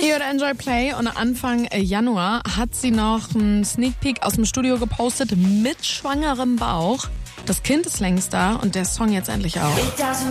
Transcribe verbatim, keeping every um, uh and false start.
Ihr hört Enjoy Play und Anfang Januar hat sie noch einen Sneak Peek aus dem Studio gepostet mit schwangerem Bauch. Das Kind ist längst da und der Song jetzt endlich auch.